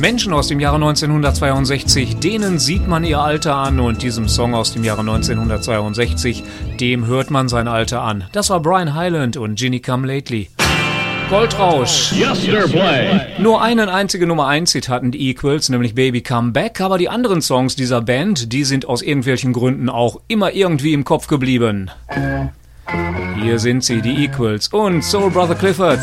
Menschen aus dem Jahre 1962, denen sieht man ihr Alter an, und diesem Song aus dem Jahre 1962, dem hört man sein Alter an. Das war Brian Hyland und Ginny Come Lately. Goldrausch. Yesterplay. Nur einen einzigen Nummer 1 Hit hatten die Equals, nämlich Baby Come Back, aber die anderen Songs dieser Band, die sind aus irgendwelchen Gründen auch immer irgendwie im Kopf geblieben. Hier sind sie, die Equals und Soul Brother Clifford.